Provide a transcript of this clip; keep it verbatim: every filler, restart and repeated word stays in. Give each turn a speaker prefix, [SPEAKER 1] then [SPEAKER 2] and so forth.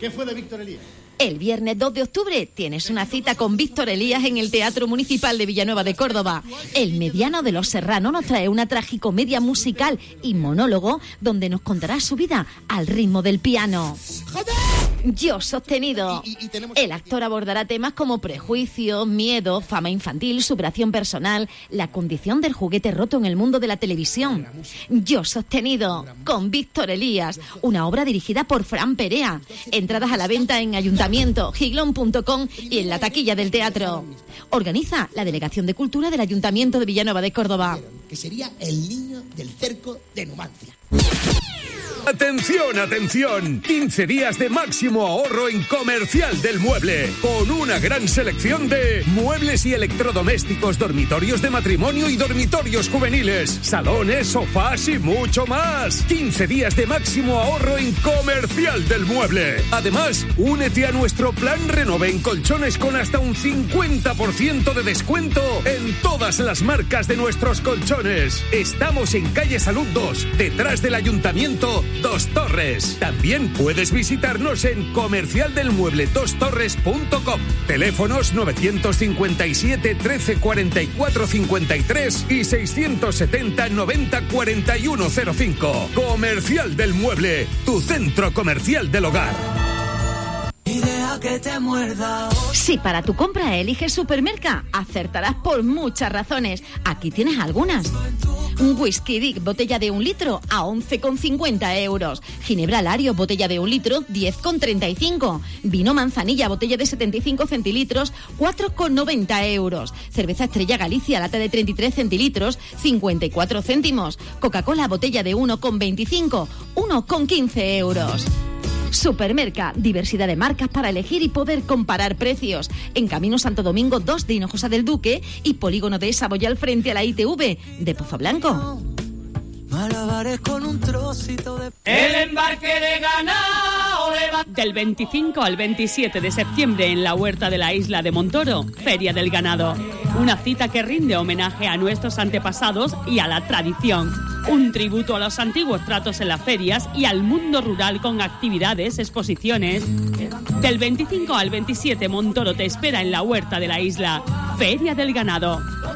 [SPEAKER 1] ¿Qué fue de Víctor Elías?
[SPEAKER 2] El viernes dos de octubre tienes una cita con Víctor Elías en el Teatro Municipal de Villanueva de Córdoba. El mediano de los Serranos nos trae una tragicomedia musical y monólogo donde nos contará su vida al ritmo del piano. Yo sostenido.
[SPEAKER 1] Y, y, y tenemos...
[SPEAKER 2] El actor abordará temas como prejuicios, miedo, fama infantil, superación personal, la condición del juguete roto en el mundo de la televisión. Yo sostenido, con Víctor Elías, una obra dirigida por Fran Perea. Entradas a la venta en Ayuntamiento, giglón punto com y en la taquilla del teatro. Organiza la Delegación de Cultura del Ayuntamiento de Villanueva de Córdoba.
[SPEAKER 1] Que sería el niño del cerco de Numancia.
[SPEAKER 3] ¡Atención, atención! quince días de máximo ahorro en Comercial del Mueble, con una gran selección de muebles y electrodomésticos, dormitorios de matrimonio y dormitorios juveniles, salones, sofás y mucho más. quince días de máximo ahorro en Comercial del Mueble. Además, únete a nuestro plan Renove en colchones con hasta un cincuenta por ciento de descuento en todas las marcas de nuestros colchones. Estamos en calle Salud dos, detrás del Ayuntamiento Dos Torres. También puedes visitarnos en comercial del mueble dos torres punto com. Teléfonos novecientos cincuenta y siete, trece, cuarenta y cuatro, cincuenta y tres y seiscientos setenta, noventa, cuarenta y uno cero cinco. Comercial del Mueble, tu centro comercial del hogar.
[SPEAKER 4] Que te muerda.
[SPEAKER 2] Si para tu compra eliges Supermerca, acertarás por muchas razones. Aquí tienes algunas. Un Whisky Dick, botella de un litro, a once con cincuenta euros. Ginebra Lario, botella de un litro, diez con treinta y cinco. Vino Manzanilla, botella de setenta y cinco centilitros, cuatro con noventa euros. Cerveza Estrella Galicia, lata de treinta y tres centilitros, cincuenta y cuatro céntimos. Coca-Cola, botella de uno con veinticinco, uno con quince euros. Supermerca, diversidad de marcas para elegir y poder comparar precios. En Camino Santo Domingo dos de Hinojosa del Duque y Polígono de Saboya frente a la I T V de Pozo Blanco.
[SPEAKER 4] Malabares con un trocito de...
[SPEAKER 5] El embarque de ganado va... Del veinticinco al veintisiete de septiembre en la huerta de la isla de Montoro, Feria del Ganado. Una cita que rinde homenaje a nuestros antepasados y a la tradición. Un tributo a los antiguos tratos en las ferias y al mundo rural con actividades, exposiciones. Del veinticinco al veintisiete Montoro te espera en la huerta de la isla. Feria del Ganado.